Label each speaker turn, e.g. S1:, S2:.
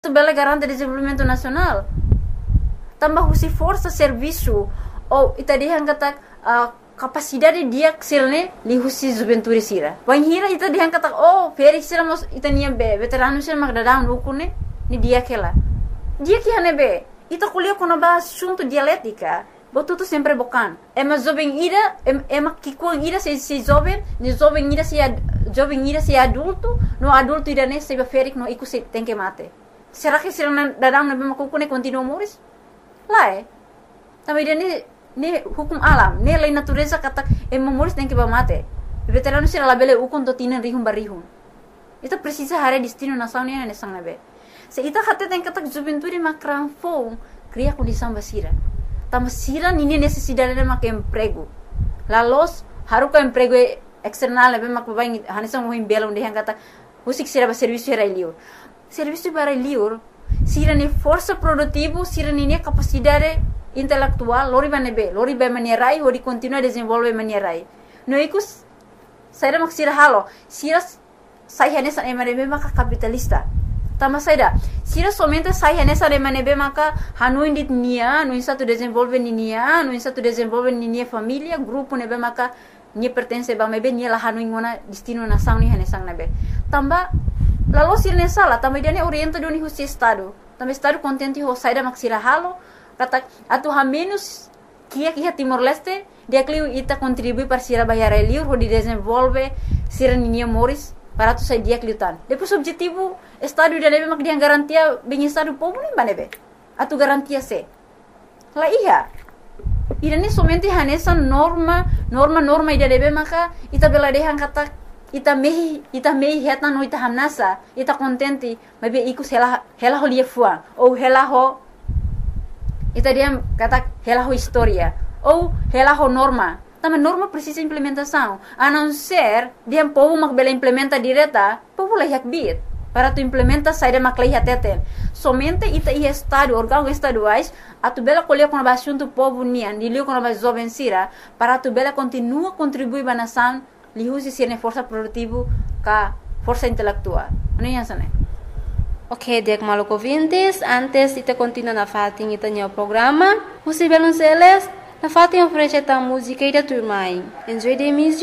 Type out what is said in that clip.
S1: bela garante desenvolvimento nacional. Tambah husi força serviço ou itadihan kata capacidade dia silne li husi juventude sira. Wanhira itadihan kata feri sira mos itania be veterano sira magdadang ukune ni dia kela. Dia que hanebe ita kuliah kono ba assunto dialética. Botuto sempre bocan. Ema jovem ira, ema kikuang ira se jovem, ni jovem ira se adulto, no adulto ira ne se ferik no iku se tem que mate. Será que sira dadang na bema kukune continua moris? Lá também ne hukum alam, ne lei natureza kata moris tem que mate. Veterano sira labele ukon to tinan rihum barihum. Ita precisa hare destino nação ne ne sang nabe. Se ita hatte tem kata juventude makran fo, cria condição basira. Tama sira nini necessidade de mak emprego. Lalos haruka emprego external be mak babai hanisang mo himbela onde hang kata usik sira ba serviço era liur. Serviço para liur sira ni força produtivo, sira ni capacidade intelectual, lori ba manierai ori continua desenvolve manierai. No ikus saira mak sira halo, sira sai hanesa emanebe mak capitalista. Tama saida, sira somente sai nessa remanebe maka hanuin dit nia, no insa tu desenvolve nia, no insa tu desenvolve nia família, grupo nebe maka nia pertence ba mebe nia la hanuin ngona destino na sang ni hanesang nebe. Tamba lalo sira nessa la, tamba dia ne orienta do ni husi estado. Tamba estado contente ho saida mak sira halo, kata atu ha menos kia Timor Leste, dia kliu ita contribui para sira bayar liur ho di desenvolve sira nia moris. Para tu sai dia kliutan. Depois objetivo estado da nebe mak dia garantia bem estado povo nem banebe. Atu garantia se. La iya. Ida ni somente hanesa norma ida nebe maka ita bela dehan kata ita mehi heta no ita hamnasa ita contente mebe iku hela ho lia fuang ou hela ho ita dia kata hela ho historia ou hela ho norma. Também norma precisa implementação. A não ser, dia povo makbela implementa direta, povo layak bit. Para tu implementa saída maklaiha teten. Somente ita ia estado, órgão estaduais, a tu bela colher com a assunto povo nian, dilio com a jovem sira, para tu bela continua contribuir para a nação, li usi sirne força produtiva, ka força intelectual. Não é isso, né?
S2: Ok, dek maluk ouvintes, antes ita continua na fatin ita nyo programa, usi belun seles, na fatin oferece ta música e da turma. Enjoy the music.